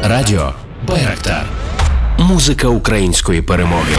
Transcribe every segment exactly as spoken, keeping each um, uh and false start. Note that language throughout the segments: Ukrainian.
Радіо Байрактар. Музика української перемоги.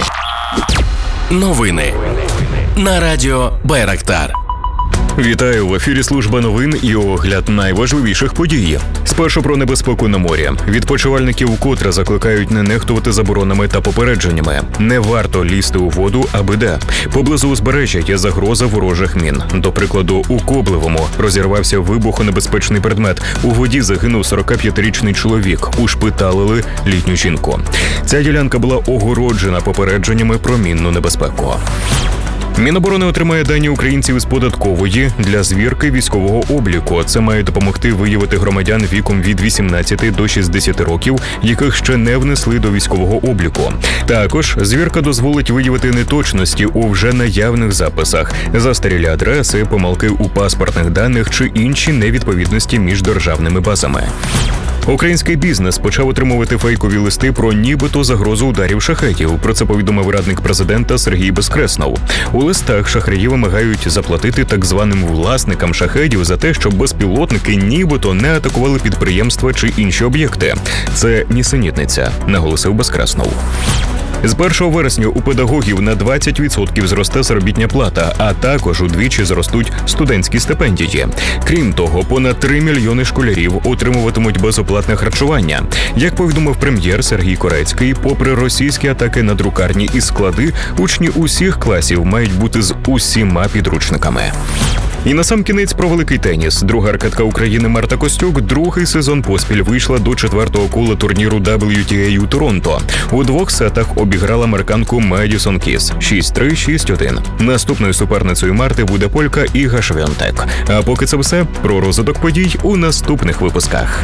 Новини на Радіо Байрактар. Вітаю, в ефірі служба новин і огляд найважливіших подій. Спершу про небезпеку на морі. Відпочивальників вкотре закликають не нехтувати заборонами та попередженнями. Не варто лізти у воду аби де. Поблизу узбережжя є загроза ворожих мін. До прикладу, у Коблевому розірвався вибухонебезпечний предмет. У воді загинув сорокап'ятирічний чоловік. Ушпиталили літню жінку. Ця ділянка була огороджена попередженнями про мінну небезпеку. Міноборони отримає дані українців із податкової для звірки військового обліку. Це має допомогти виявити громадян віком від вісімнадцяти до шістдесяти років, яких ще не внесли до військового обліку. Також звірка дозволить виявити неточності у вже наявних записах, застарілі адреси, помилки у паспортних даних чи інші невідповідності між державними базами. Український бізнес почав отримувати фейкові листи про нібито загрозу ударів шахедів. Про це повідомив радник президента Сергій Безкреснов. У листах шахраї вимагають заплатити так званим власникам шахедів за те, щоб безпілотники нібито не атакували підприємства чи інші об'єкти. Це нісенітниця, наголосив Безкреснов. З першого вересня у педагогів на двадцять відсотків зросте заробітня плата, а також удвічі зростуть студентські стипендії. Крім того, понад три мільйони школярів отримуватимуть безоплатне харчування. Як повідомив прем'єр Сергій Корецький, попри російські атаки на друкарні і склади, учні усіх класів мають бути з усіма підручниками. І насамкінець про великий теніс. Друга ракетка України Марта Костюк другий сезон поспіль вийшла до четвертого кола турніру дабл ю ті ей у Торонто. У двох сетах обіграла американку Медісон Кіс шість три - шість один. Наступною суперницею Марти буде полька Іга Швіонтек. А поки це все, про розвиток подій у наступних випусках.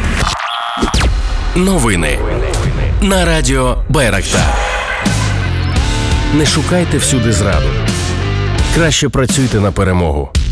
Новини на Радіо Байрактар. Не шукайте всюди зраду. Краще працюйте на перемогу.